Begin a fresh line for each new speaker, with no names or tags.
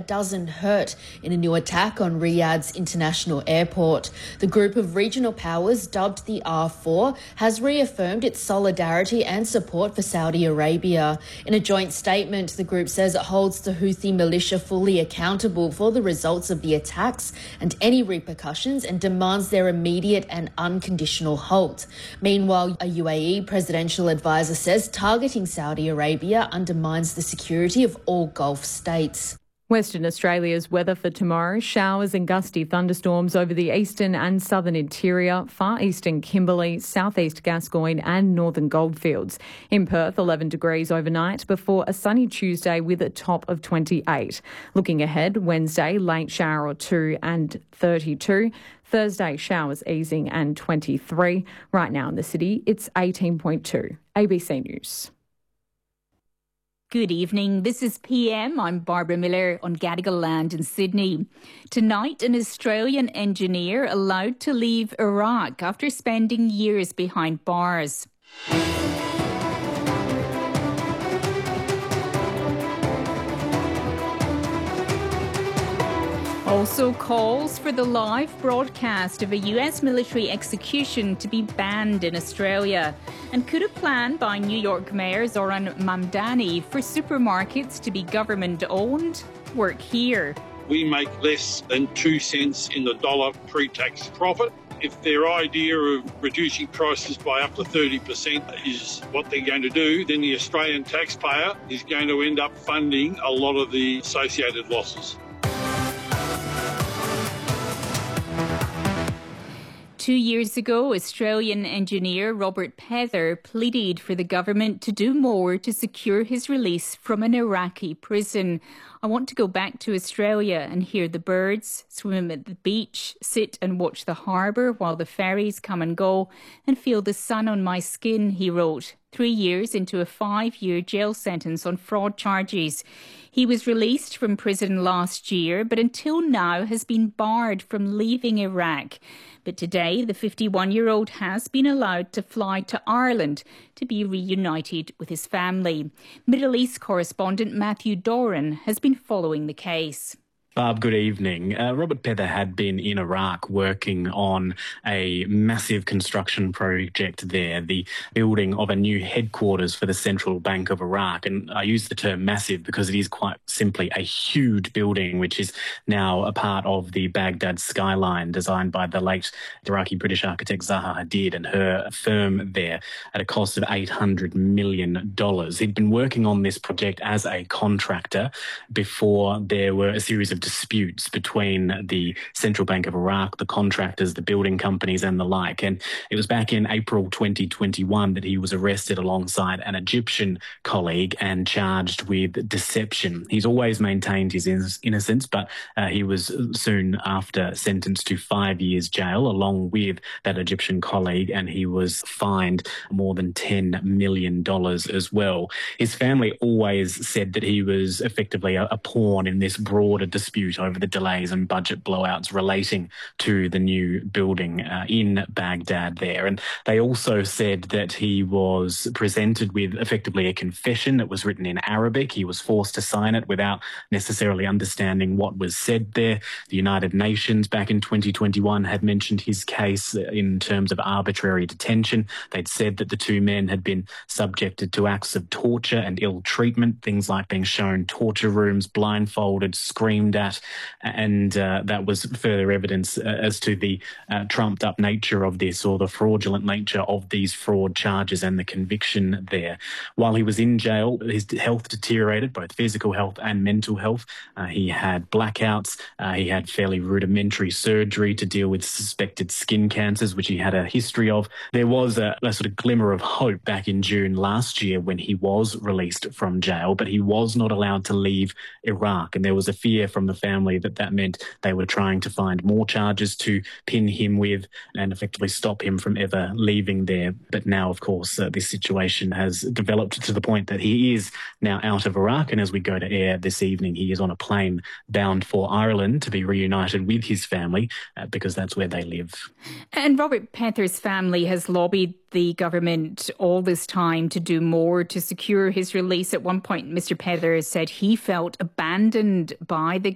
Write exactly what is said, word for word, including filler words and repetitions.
dozen hurt in a new attack on Riyadh's international airport. The group of regional powers, dubbed the R four, has reaffirmed its solidarity and support for Saudi Arabia. In a joint statement, the group says it holds the Houthi militia fully accountable for the results of the attacks and any repercussions and demands their immediate and unconditional halt. Meanwhile, a U A E presidential advisor says targeting Saudi Arabia undermines the security of all Gulf states.
Western Australia's weather for tomorrow: showers and gusty thunderstorms over the eastern and southern interior, far eastern Kimberley, southeast Gascoyne and northern Goldfields. In Perth, eleven degrees overnight before a sunny Tuesday with a top of twenty-eight. Looking ahead, Wednesday, late shower or two and thirty-two. Thursday, showers easing and twenty-three. Right now in the city, it's eighteen point two. A B C News.
Good evening. This is P M. I'm Barbara Miller on Gadigal land in Sydney. Tonight, an Australian engineer allowed to leave Iraq after spending years behind bars. Also, calls for the live broadcast of a U S military execution to be banned in Australia. And could a plan by New York Mayor Zoran Mamdani for supermarkets to be government-owned work here?
We make less than two cents in the dollar pre-tax profit. If their idea of reducing prices by up to thirty percent is what they're going to do, then the Australian taxpayer is going to end up funding a lot of the associated losses.
Two years ago, Australian engineer Robert Pether pleaded for the government to do more to secure his release from an Iraqi prison. I want to go back to Australia and hear the birds, swim at the beach, sit and watch the harbour while the ferries come and go, and feel the sun on my skin, he wrote, three years into a five-year jail sentence on fraud charges. He was released from prison last year, but until now has been barred from leaving Iraq. But today, the fifty-one-year-old has been allowed to fly to Ireland to be reunited with his family. Middle East correspondent Matthew Doran has been following the case.
Barb, good evening. Uh, Robert Pether had been in Iraq working on a massive construction project there, the building of a new headquarters for the Central Bank of Iraq. And I use the term massive because it is quite simply a huge building, which is now a part of the Baghdad skyline designed by the late Iraqi British architect Zaha Hadid and her firm there at a cost of eight hundred million dollars. He'd been working on this project as a contractor before there were a series of disputes between the Central Bank of Iraq, the contractors, the building companies and the like. And it was back in April twenty twenty-one that he was arrested alongside an Egyptian colleague and charged with deception. He's always maintained his innocence, but uh, he was soon after sentenced to five years jail along with that Egyptian colleague, and he was fined more than ten million dollars as well. His family always said that he was effectively a, a pawn in this broader dispute over the delays and budget blowouts relating to the new building uh, in Baghdad there. And they also said that he was presented with effectively a confession that was written in Arabic. He was forced to sign it without necessarily understanding what was said there. The United Nations back in twenty twenty-one had mentioned his case in terms of arbitrary detention. They'd said that the two men had been subjected to acts of torture and ill treatment, things like being shown torture rooms, blindfolded, screamed at, and uh, that was further evidence uh, as to the uh, trumped up nature of this, or the fraudulent nature of these fraud charges and the conviction there. While he was in jail, his health deteriorated, both physical health and mental health. Uh, he had blackouts. Uh, he had fairly rudimentary surgery to deal with suspected skin cancers, which he had a history of. There was a, a sort of glimmer of hope back in June last year when he was released from jail, but he was not allowed to leave Iraq, and there was a fear from the family that that meant they were trying to find more charges to pin him with and effectively stop him from ever leaving there. But now, of course, uh, this situation has developed to the point that he is now out of Iraq, and as we go to air this evening, he is on a plane bound for Ireland to be reunited with his family uh, because that's where they live.
And Robert Pether's family has lobbied the government all this time to do more to secure his release. At one point, Mister Pether said he felt abandoned by the